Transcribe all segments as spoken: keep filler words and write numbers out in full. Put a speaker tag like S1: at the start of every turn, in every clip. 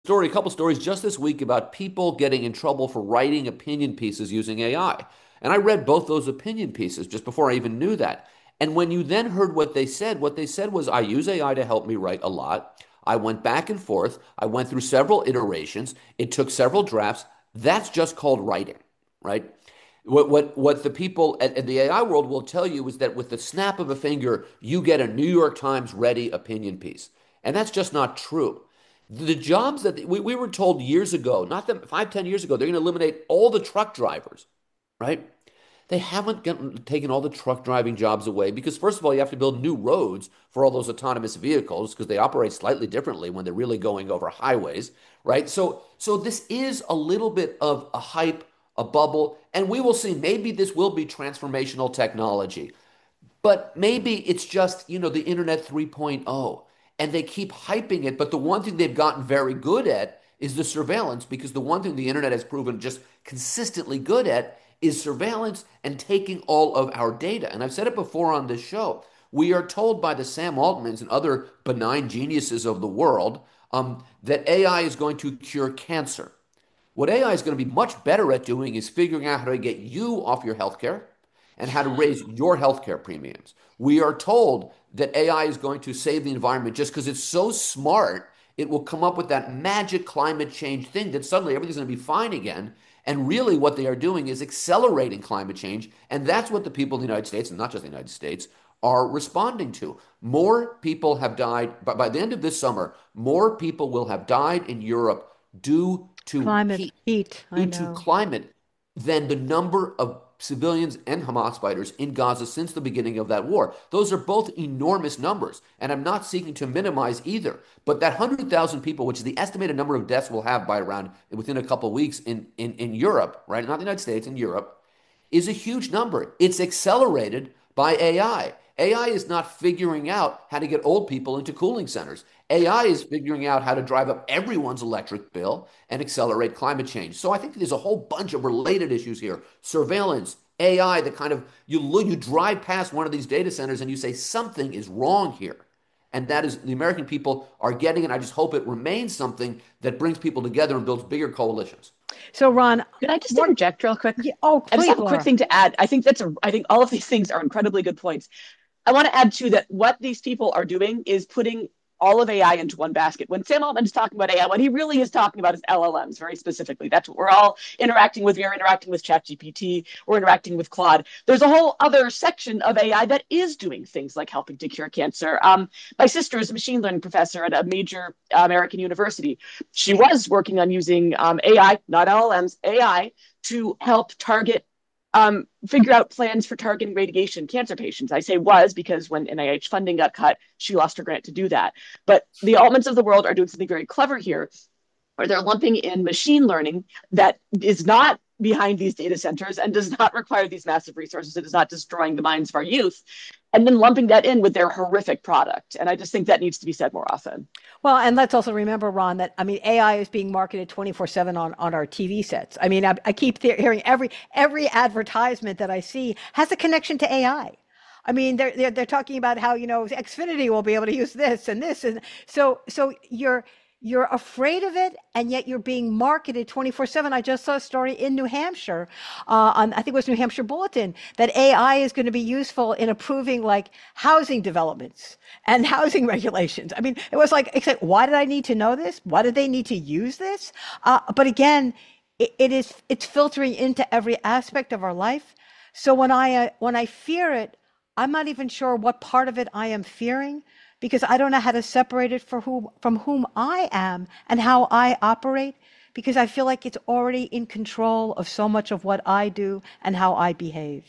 S1: story, a couple stories just this week about people getting in trouble for writing opinion pieces using A I. And I read both those opinion pieces just before I even knew that. And when you then heard what they said, what they said was, I use A I to help me write a lot. I went back and forth. I went through several iterations. It took several drafts. That's just called writing, right? What what what the people at, at the A I world will tell you is that with the snap of a finger, you get a New York Times ready opinion piece. And that's just not true. The jobs that we, we were told years ago, not that five, ten years ago, they're going to eliminate all the truck drivers, right? They haven't gotten, taken all the truck driving jobs away because, first of all, you have to build new roads for all those autonomous vehicles because they operate slightly differently when they're really going over highways, right? So, so this is a little bit of a hype, a bubble, and we will see. Maybe this will be transformational technology. But maybe it's just, you know, the Internet 3.0 and they keep hyping it. But the one thing they've gotten very good at is the surveillance, because the one thing the Internet has proven just consistently good at is surveillance and taking all of our data. And I've said it before on this show. We are told by the Sam Altmans and other benign geniuses of the world um, that A I is going to cure cancer. What A I is going to be much better at doing is figuring out how to get you off your healthcare and how to raise your healthcare premiums. We are told that A I is going to save the environment just because it's so smart, it will come up with that magic climate change thing that suddenly everything's going to be fine again. And really, what they are doing is accelerating climate change. And that's what the people in the United States, and not just the United States, are responding to. More people have died, but by the end of this summer, more people will have died in Europe due to
S2: Climate,
S1: heat,
S2: heat, I
S1: due to
S2: know.
S1: climate, than the number of civilians and Hamas fighters in Gaza since the beginning of that war. Those are both enormous numbers, and I'm not seeking to minimize either. But that one hundred thousand people, which is the estimated number of deaths we'll have by around within a couple of weeks in, in, in Europe, right? Not the United States, in Europe, is a huge number. It's accelerated by A I. A I is not figuring out how to get old people into cooling centers. A I is figuring out how to drive up everyone's electric bill and accelerate climate change. So I think there's a whole bunch of related issues here. Surveillance, A I, the kind of you look, you drive past one of these data centers and you say something is wrong here. And that is the American people are getting it. I just hope it remains something that brings people together and builds bigger coalitions.
S2: So, Ron,
S3: Could I just
S2: one,
S3: interject real quick?
S2: yeah, oh,
S3: I just
S2: please,
S3: have a quick
S2: Laura.
S3: thing to add. I think that's a, I think all of these things are incredibly good points. I want to add too that what these people are doing is putting all of A I into one basket. When Sam Altman is talking about A I, what he really is talking about is L L Ms very specifically. That's what we're all interacting with. We're interacting with ChatGPT. We're interacting with Claude. There's a whole other section of A I that is doing things like helping to cure cancer. Um, my sister is a machine learning professor at a major uh, American university. She was working on using um, A I, not L L Ms, A I, to help target um, figure out plans for targeting radiation cancer patients. I say was because when N I H funding got cut, she lost her grant to do that. But the Altmans of the world are doing something very clever here, where they're lumping in machine learning that is not behind these data centers and does not require these massive resources. It is not destroying the minds of our youth. And then lumping that in with their horrific product. And I just think that needs to be said more often.
S2: Well, and let's also remember, Ron, that I mean, A I is being marketed twenty-four seven on, on our T V sets. I mean, I, I keep th- hearing every every advertisement that I see has a connection to A I. I mean, they're, they're they're talking about how, you know, Xfinity will be able to use this and this, and so so you're you're afraid of it, and yet you're being marketed twenty-four seven. I just saw a story in New Hampshire, uh, on I think it was New Hampshire Bulletin, that A I is going to be useful in approving like housing developments and housing regulations. I mean, it was like, except why did I need to know this? Why did they need to use this? Uh, but again, it, it is it's filtering into every aspect of our life. So when I uh, when I fear it, I'm not even sure what part of it I am fearing because I don't know how to separate it for whom, from whom I am and how I operate because I feel like it's already in control of so much of what I do and how I behave.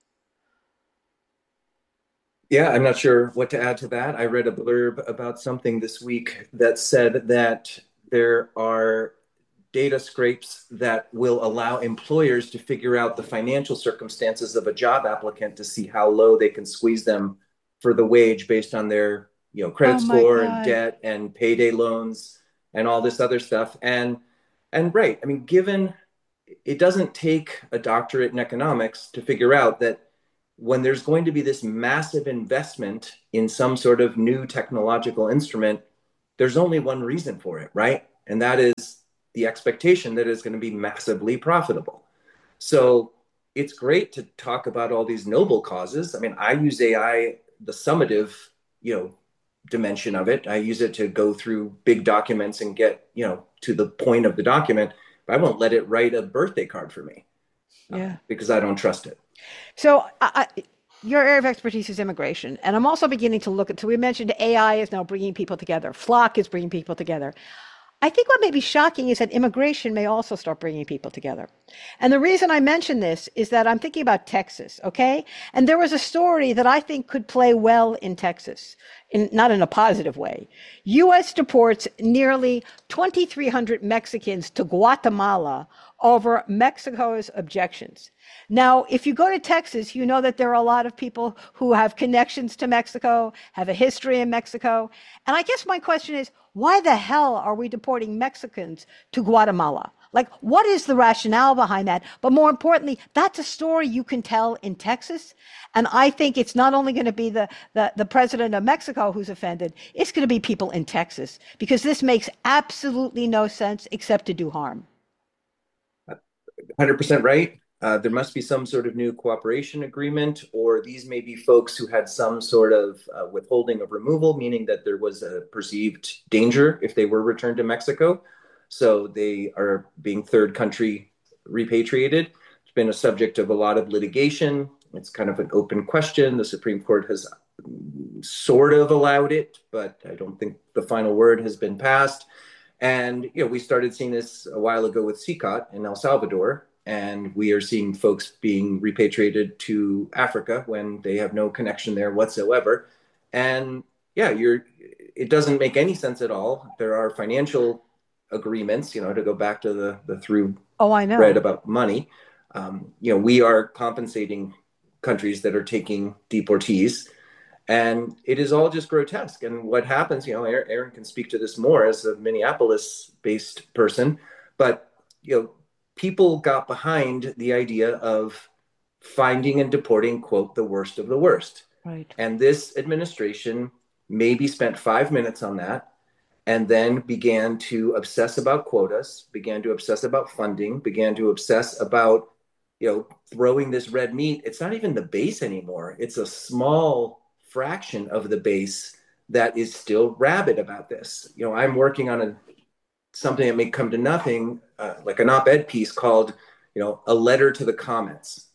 S4: Yeah, I'm not sure what to add to that. I read a blurb about something this week that said that there are data scrapes that will allow employers to figure out the financial circumstances of a job applicant to see how low they can squeeze them for the wage based on their, you know,
S2: Oh
S4: credit
S2: my
S4: score and
S2: God.
S4: debt and payday loans and all this other stuff. And and right, I mean, given it doesn't take a doctorate in economics to figure out that when there's going to be this massive investment in some sort of new technological instrument, there's only one reason for it, right? and that is the expectation that it's going to be massively profitable. So it's great to talk about all these noble causes. I mean, I use A I, the summative, you know, dimension of it. I use it to go through big documents and get, you know, to the point of the document, but I won't let it write a birthday card for me. Yeah. Uh, because I don't trust it.
S2: So I, your area of expertise is immigration. And I'm also beginning to look at, so we mentioned A I is now bringing people together. Flock is bringing people together. I think what may be shocking is that immigration may also start bringing people together. And the reason I mention this is that I'm thinking about Texas, okay? And there was a story that I think could play well in Texas, in, not in a positive way. U S deports nearly twenty-three hundred Mexicans to Guatemala over Mexico's objections. Now, if you go to Texas, you know that there are a lot of people who have connections to Mexico, have a history in Mexico. And I guess my question is, why the hell are we deporting Mexicans to Guatemala? Like, what is the rationale behind that? But more importantly, that's a story you can tell in Texas. And I think it's not only going to be the, the, the president of Mexico who's offended, it's going to be people in Texas, because this makes absolutely no sense except to do harm.
S4: one hundred percent right. Uh, there must be some sort of new cooperation agreement, or these may be folks who had some sort of uh, withholding of removal, meaning that there was a perceived danger if they were returned to Mexico. So they are being third country repatriated. It's been a subject of a lot of litigation. It's kind of an open question. The Supreme Court has sort of allowed it, but I don't think the final word has been passed. And, you know, we started seeing this a while ago with CICOT in El Salvador. And we are seeing folks being repatriated to Africa when they have no connection there whatsoever. And yeah, you're, it doesn't make any sense at all. There are financial agreements, you know, to go back to the, the through
S2: oh, I know.
S4: thread about money. Um, you know, we are compensating countries that are taking deportees. And it is all just grotesque. And what happens, you know, Aaron can speak to this more as a Minneapolis-based person, but, you know, people got behind the idea of finding and deporting, quote, the worst of the worst.
S2: Right.
S4: And this administration maybe spent five minutes on that and then began to obsess about quotas, began to obsess about funding, began to obsess about, you know, throwing this red meat. It's not even the base anymore. It's a small fraction of the base that is still rabid about this. You know, I'm working on a something that may come to nothing, uh, like an op-ed piece called, you know, a letter to the comments,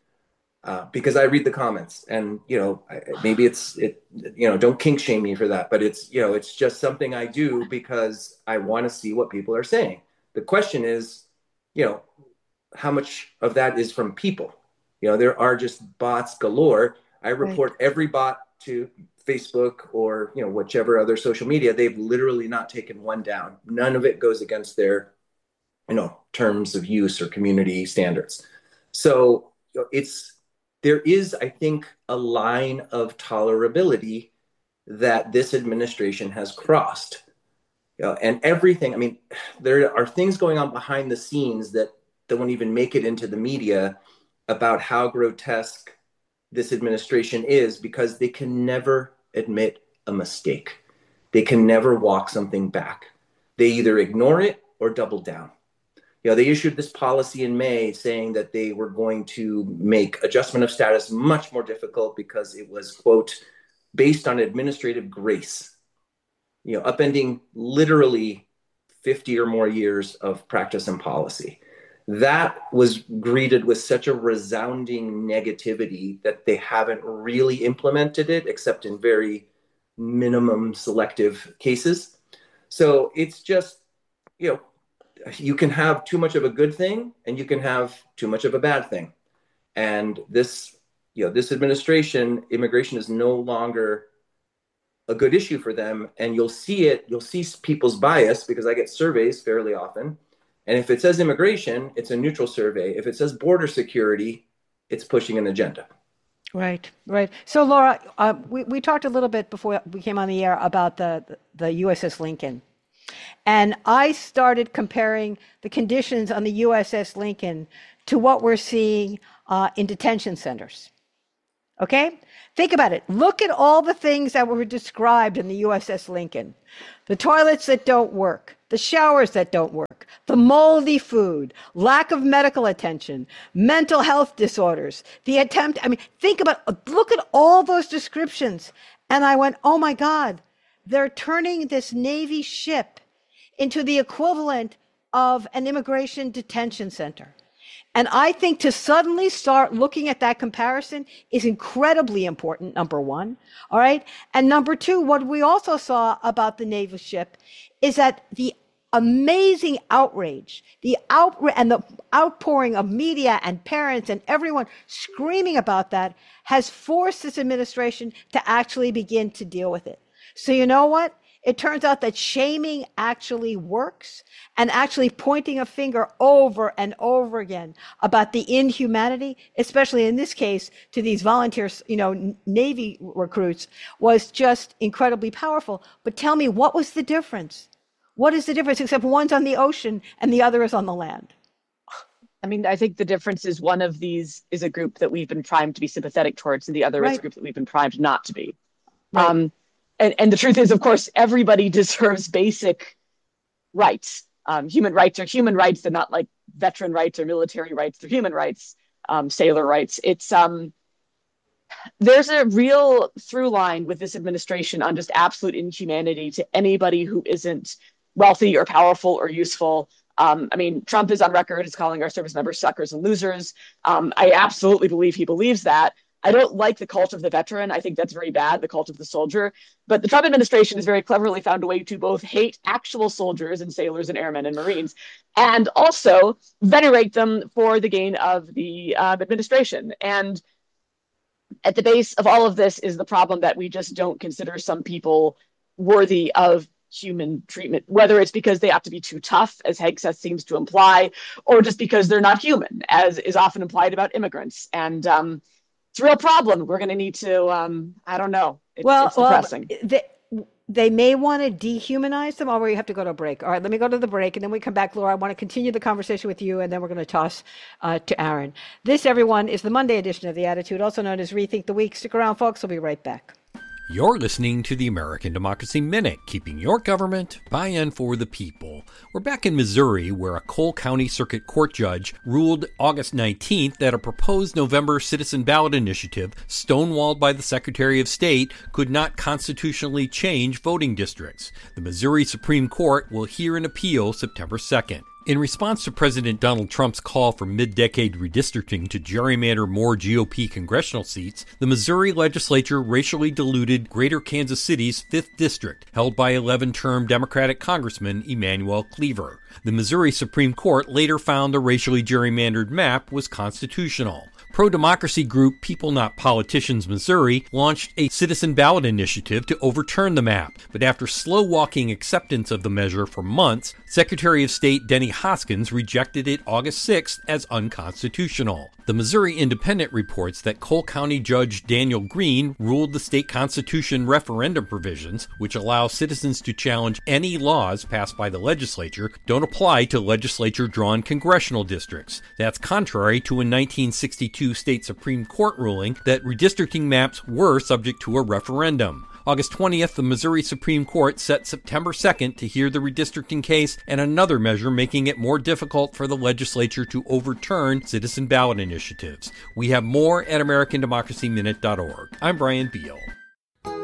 S4: uh, because I read the comments, and you know, I, maybe it's it, you know, don't kink shame me for that, but it's you know, it's just something I do because I want to see what people are saying. The question is, you know, how much of that is from people? You know, there are just bots galore. I report right. every bot to Facebook or, you know, whichever other social media. They've literally not taken one down. None of it goes against their, you know, terms of use or community standards. So you know, it's, there is, I think, a line of tolerability that this administration has crossed. You know, and everything, I mean, there are things going on behind the scenes that don't even make it into the media about how grotesque this administration is, because they can never admit a mistake. They can never walk something back. They either ignore it or double down. You know, they issued this policy in May saying that they were going to make adjustment of status much more difficult because it was, quote, based on administrative grace, you know, upending literally fifty or more years of practice and policy. That was greeted with such a resounding negativity that they haven't really implemented it except in very minimum selective cases. So it's just, you know, you can have too much of a good thing and you can have too much of a bad thing. And this, you know, this administration, immigration is no longer a good issue for them. And you'll see it, you'll see people's bias, because I get surveys fairly often. And if it says immigration, it's a neutral survey. If it says border security, it's pushing an agenda.
S2: Right, right. So, Laura, uh, we, we talked a little bit before we came on the air about the, the U S S Lincoln. And I started comparing the conditions on the U S S Lincoln to what we're seeing uh, in detention centers. Okay? Think about it. Look at all the things that were described in the U S S Lincoln. The toilets that don't work, the showers that don't work, the moldy food, lack of medical attention, mental health disorders, the attempt, I mean, think about, look at all those descriptions. And I went, oh my God, they're turning this Navy ship into the equivalent of an immigration detention center. And I think to suddenly start looking at that comparison is incredibly important, number one. All right. And number two, what we also saw about the naval ship is that the amazing outrage, the out and the outpouring of media and parents and everyone screaming about that has forced this administration to actually begin to deal with it. So you know what? It turns out that shaming actually works, and actually pointing a finger over and over again about the inhumanity, especially in this case to these volunteers, you know, Navy recruits, was just incredibly powerful. But tell me, what was the difference? What is the difference except one's on the ocean and the other is on the land?
S3: I mean, I think the difference is one of these is a group that we've been primed to be sympathetic towards, and the other right. is a group that we've been primed not to be. Right. Um, And, and the truth is, of course, everybody deserves basic rights. Um, human rights are human rights. They're not like veteran rights or military rights. They're human rights, um, sailor rights. It's um, there's a real through line with this administration on just absolute inhumanity to anybody who isn't wealthy or powerful or useful. Um, I mean, Trump is on record as calling our service members suckers and losers. Um, I absolutely believe he believes that. I don't like the cult of the veteran. I think that's very bad, the cult of the soldier. But the Trump administration has very cleverly found a way to both hate actual soldiers and sailors and airmen and Marines, and also venerate them for the gain of the uh, administration. And at the base of all of this is the problem that we just don't consider some people worthy of human treatment, whether it's because they have to be too tough, as Hegseth seems to imply, or just because they're not human, as is often implied about immigrants. And um, it's a real problem. We're going to need to, um, I don't know. It's,
S2: well,
S3: it's depressing.
S2: Well, they, they may want to dehumanize them, or we have to go to a break. All right, let me go to the break, and then we come back. Laura, I want to continue the conversation with you, and then we're going to toss uh, to Aaron. This, everyone, is the Monday edition of The Attitude, also known as Rethink the Week. Stick around, folks. We'll be right back.
S5: You're listening to the American Democracy Minute, keeping your government by and for the people. We're back in Missouri, where a Cole County Circuit Court judge ruled August nineteenth that a proposed November citizen ballot initiative, stonewalled by the Secretary of State, could not constitutionally change voting districts. The Missouri Supreme Court will hear an appeal September second. In response to President Donald Trump's call for mid-decade redistricting to gerrymander more G O P congressional seats, the Missouri legislature racially diluted Greater Kansas City's fifth District, held by eleven-term Democratic Congressman Emanuel Cleaver. The Missouri Supreme Court later found the racially gerrymandered map was constitutional. Pro-democracy group People Not Politicians Missouri launched a citizen ballot initiative to overturn the map, but after slow-walking acceptance of the measure for months, Secretary of State Denny Hoskins rejected it August sixth as unconstitutional. The Missouri Independent reports that Cole County Judge Daniel Green ruled the state constitution referendum provisions, which allow citizens to challenge any laws passed by the legislature, don't apply to legislature-drawn congressional districts. That's contrary to a nineteen sixty-two state Supreme Court ruling that redistricting maps were subject to a referendum. August twentieth, the Missouri Supreme Court set September second to hear the redistricting case and another measure making it more difficult for the legislature to overturn citizen ballot initiatives. We have more at American Democracy Minute dot org. I'm Brian Beal.